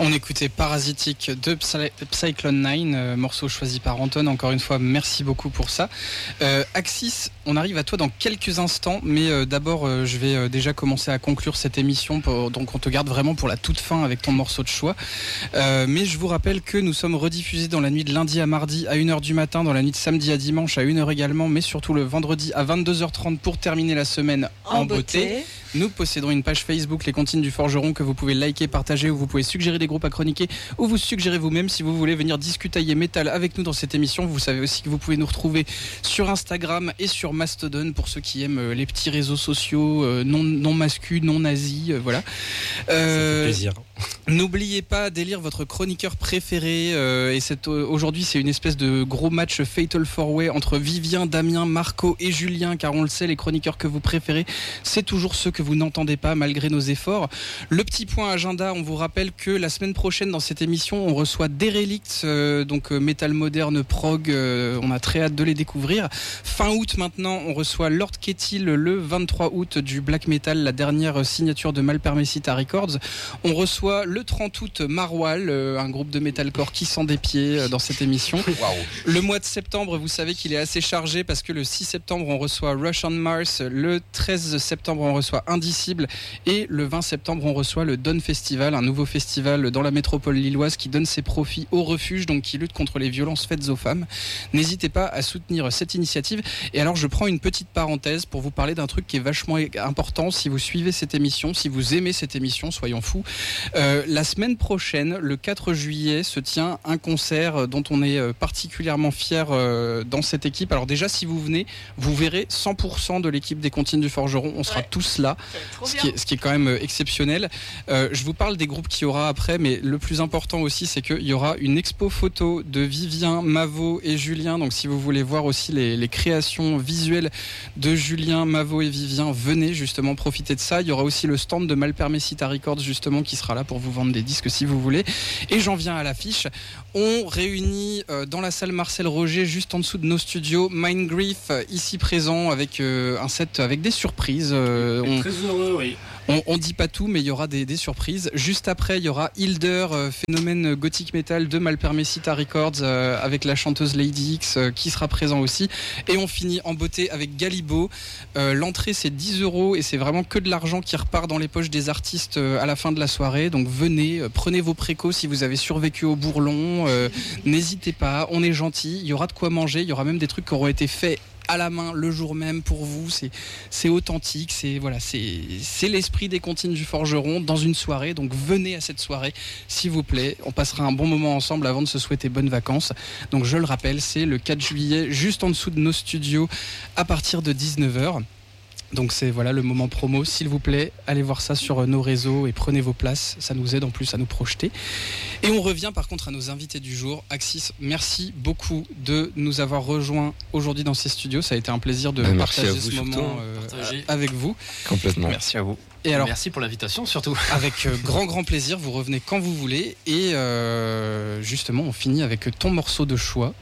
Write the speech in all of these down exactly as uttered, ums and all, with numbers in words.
On écoutait Parasitic de Psy- Cyclone neuf, euh, morceau choisi par Anton. Encore une fois, merci beaucoup pour ça. Euh, Axis, on arrive à toi dans quelques instants, mais euh, d'abord, euh, je vais euh, déjà commencer à conclure cette émission. Pour, donc, on te garde vraiment pour la toute fin avec ton morceau de choix. Euh, mais je vous rappelle que nous sommes rediffusés dans la nuit de lundi à mardi à une heure du matin, dans la nuit de samedi à dimanche à une heure également, mais surtout le vendredi à vingt-deux heures trente pour terminer la semaine en, en beauté. beauté. Nous possédons une page Facebook, Les Comptines du Forgeron, que vous pouvez liker, partager, où vous pouvez suggérer des groupes à chroniquer, ou vous suggérer vous-même si vous voulez venir discutailler métal avec nous dans cette émission. Vous savez aussi que vous pouvez nous retrouver sur Instagram et sur Mastodon pour ceux qui aiment les petits réseaux sociaux euh, non, non masculins, non nazis, euh, voilà. Euh, Ça fait plaisir. N'oubliez pas d'élire votre chroniqueur préféré euh, et cette, euh, aujourd'hui c'est une espèce de gros match Fatal four way entre Vivien, Damien, Marco et Julien, car on le sait, les chroniqueurs que vous préférez, c'est toujours ceux que vous n'entendez pas malgré nos efforts. Le petit point agenda, on vous rappelle que la semaine prochaine dans cette émission on reçoit Derelict, euh, donc euh, métal moderne prog, euh, on a très hâte de les découvrir. Fin août maintenant on reçoit Lord Kettil le vingt-trois août du black metal, la dernière signature de Malpermesita Records. On reçoit le trente août Marwal, euh, un groupe de metalcore qui sent des pieds euh, dans cette émission. Wow. Le mois de septembre, vous savez qu'il est assez chargé parce que le six septembre on reçoit Rush on Mars, le treize septembre on reçoit Indicible et le vingt septembre on reçoit le Dawn Festival, un nouveau festival dans la métropole lilloise qui donne ses profits au refuge, donc qui lutte contre les violences faites aux femmes. N'hésitez pas à soutenir cette initiative. Et alors je prends une petite parenthèse pour vous parler d'un truc qui est vachement important si vous suivez cette émission, si vous aimez cette émission, soyons fous. Euh, la semaine prochaine, le quatre juillet, se tient un concert dont on est particulièrement fiers euh, dans cette équipe. Alors déjà, si vous venez, vous verrez cent pour cent de l'équipe des Comptines du Forgeron. On sera ouais. tous là, ce qui, est, ce qui est quand même exceptionnel. Euh, je vous parle des groupes qu'il y aura après, mais le plus important aussi, c'est qu'il y aura une expo photo de Vivien, Mavo et Julien. Donc si vous voulez voir aussi les, les créations visuelles de Julien, Mavo et Vivien, venez justement profiter de ça. Il y aura aussi le stand de Malpermesita Records justement qui sera là pour vous vendre des disques si vous voulez. Et j'en viens à l'affiche. On réunit euh, dans la salle Marcel Roger, juste en dessous de nos studios, Mind Grief, euh, ici présent avec euh, un set avec des surprises. Euh, on, très heureux, oui. On, on dit pas tout, mais il y aura des, des surprises. Juste après, il y aura Hilder, euh, phénomène gothic metal de Malpermesita Records, euh, avec la chanteuse Lady X euh, qui sera présent aussi. Et on finit en beauté avec Galibo. Euh, l'entrée c'est dix euros et c'est vraiment que de l'argent qui repart dans les poches des artistes euh, à la fin de la soirée. Donc venez, euh, prenez vos précaux si vous avez survécu au bourlon. Euh, n'hésitez pas, on est gentil. Il y aura de quoi manger. Il y aura même des trucs qui auront été faits à la main le jour même pour vous. C'est, c'est authentique, c'est, voilà, c'est, c'est l'esprit des Comptines du Forgeron dans une soirée. Donc venez à cette soirée s'il vous plaît, on passera un bon moment ensemble avant de se souhaiter bonnes vacances. Donc je le rappelle, c'est le quatre juillet juste en dessous de nos studios à partir de dix-neuf heures. Donc c'est voilà le moment promo, s'il vous plaît, allez voir ça sur nos réseaux et prenez vos places, ça nous aide en plus à nous projeter. Et on revient par contre à nos invités du jour. Axis, merci beaucoup de nous avoir rejoints aujourd'hui dans ces studios, ça a été un plaisir de merci partager vous, ce moment euh, avec vous. Complètement. Merci à vous. Et alors, merci pour l'invitation surtout. Avec euh, grand grand plaisir, vous revenez quand vous voulez et euh, justement on finit avec ton morceau de choix.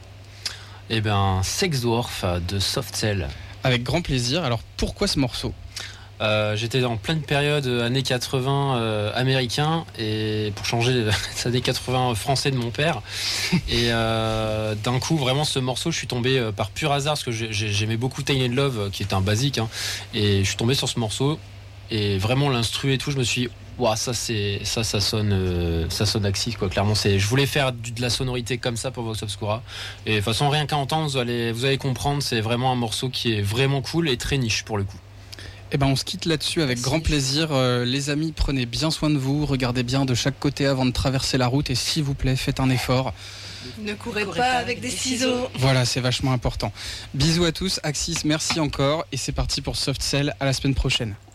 Eh bien, Sex Dwarf de Soft Cell. Avec grand plaisir. Alors pourquoi ce morceau ? euh, J'étais en pleine période années quatre-vingts euh, américain et pour changer les années quatre-vingts français de mon père. Et euh, d'un coup, vraiment, ce morceau, je suis tombé euh, par pur hasard parce que j'ai, j'aimais beaucoup Tainted Love, qui est un basique. Hein, et je suis tombé sur ce morceau et vraiment l'instru et tout, je me suis dit, wow, ça, c'est, ça, ça sonne, euh, ça sonne Axis, quoi. Clairement, c'est, je voulais faire du, de la sonorité comme ça pour Vox Obscura. Et de toute façon, rien qu'à entendre, vous allez, vous allez comprendre, c'est vraiment un morceau qui est vraiment cool et très niche pour le coup. Eh ben, on se quitte là-dessus avec Merci. grand plaisir. Euh, les amis, prenez bien soin de vous, regardez bien de chaque côté avant de traverser la route et s'il vous plaît, faites un effort. Ne courez pas avec des ciseaux. Voilà, c'est vachement important. Bisous à tous. Axis, merci encore et c'est parti pour Soft Cell. À la semaine prochaine.